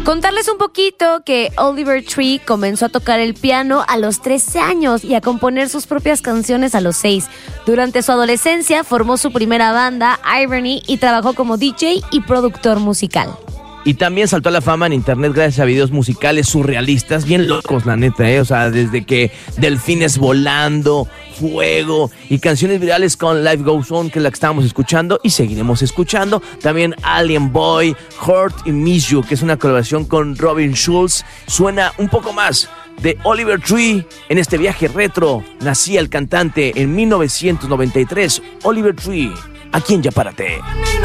Contarles un poquito que Oliver Tree comenzó a tocar el piano a los 13 años y a componer sus propias canciones a los 6. Durante su adolescencia formó su primera banda, Irony, y trabajó como DJ y productor musical. Y también saltó a la fama en internet gracias a videos musicales surrealistas, bien locos, la neta, O sea, desde que delfines volando, fuego y canciones virales con Life Goes On, que es la que estábamos escuchando y seguiremos escuchando. También Alien Boy, Hurt y Miss You, que es una colaboración con Robin Schulz. Suena un poco más de Oliver Tree en este viaje retro. Nacía el cantante en 1993, Oliver Tree, aquí en Ya Párate.